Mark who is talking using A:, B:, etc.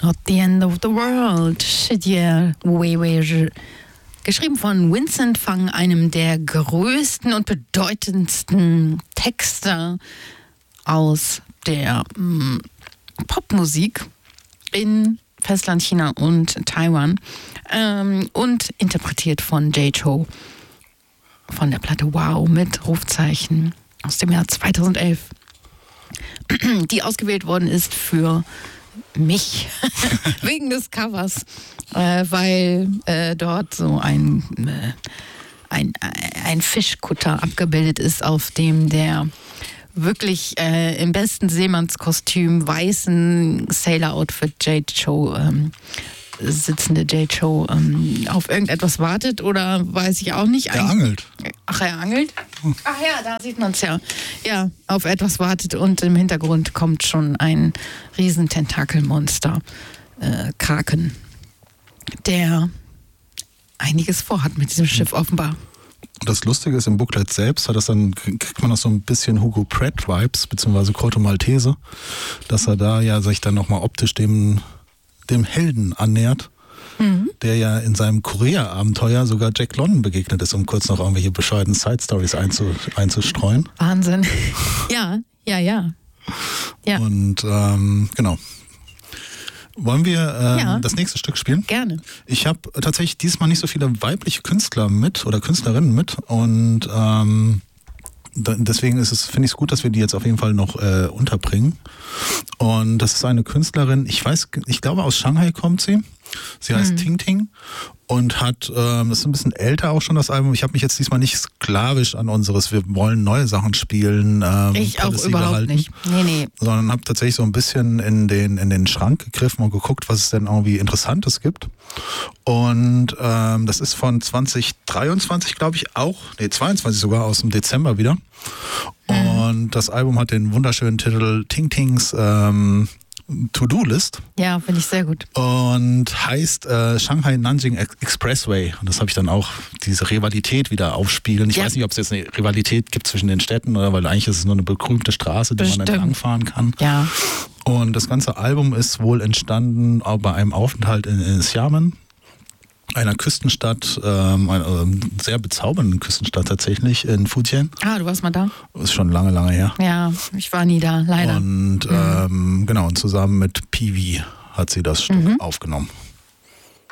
A: Not the End of the World. Shijie Weiwei. Geschrieben von Vincent Fang, einem der größten und bedeutendsten Texter aus der Popmusik in Festlandchina und Taiwan und interpretiert von Jay Chou von der Platte Wow mit Rufzeichen aus dem Jahr 2011, die ausgewählt worden ist für mich wegen des Covers, weil dort so ein Fischkutter abgebildet ist, auf dem der wirklich im besten Seemannskostüm, weißen Sailor-Outfit Jay Chou, sitzende Jay Chou auf irgendetwas wartet oder weiß ich auch nicht.
B: Er angelt.
A: Ach, er angelt? Ach ja, da sieht man es ja. Ja, auf etwas wartet und im Hintergrund kommt schon ein riesen Tentakelmonster, Kraken, der einiges vorhat mit diesem Schiff offenbar.
B: Das Lustige ist, im Booklet selbst kriegt man noch so ein bisschen Hugo Pratt-Vibes, beziehungsweise Corto Maltese, dass er da ja sich dann nochmal optisch dem Helden annähert, der ja in seinem Korea-Abenteuer sogar Jack London begegnet ist, um kurz noch irgendwelche bescheuerten Side-Stories einzustreuen.
A: Wahnsinn. Ja.
B: Und genau. Wollen wir das nächste Stück spielen?
A: Gerne.
B: Ich habe tatsächlich diesmal nicht so viele weibliche Künstler mit oder Künstlerinnen mit und deswegen finde ich es gut, dass wir die jetzt auf jeden Fall noch unterbringen. Und das ist eine Künstlerin, ich glaube aus Shanghai kommt sie. Sie heißt Ting Ting und hat, das ist ein bisschen älter auch schon das Album. Ich habe mich jetzt diesmal nicht sklavisch an wir wollen neue Sachen spielen.
A: Ich auch überhaupt nicht. Nee.
B: Sondern habe tatsächlich so ein bisschen in den Schrank gegriffen und geguckt, was es denn irgendwie Interessantes gibt. Und das ist von 2023, glaube ich, 22 sogar, aus dem Dezember wieder. Und das Album hat den wunderschönen Titel Ting Tings To-Do-List.
A: Ja, finde ich sehr gut.
B: Und heißt Shanghai-Nanjing Expressway. Und das habe ich dann auch, diese Rivalität wieder aufspiegeln. Ich weiß nicht, ob es jetzt eine Rivalität gibt zwischen den Städten, oder weil eigentlich ist es nur eine begrünte Straße, die man entlang fahren kann.
A: Ja.
B: Und das ganze Album ist wohl entstanden auch bei einem Aufenthalt in Xiamen, einer Küstenstadt, einer sehr bezaubernden Küstenstadt tatsächlich in Fujian.
A: Ah, du warst mal da?
B: Ist schon lange, lange her.
A: Ja, ich war nie da, leider.
B: Und genau, und zusammen mit Piwi hat sie das Stück aufgenommen.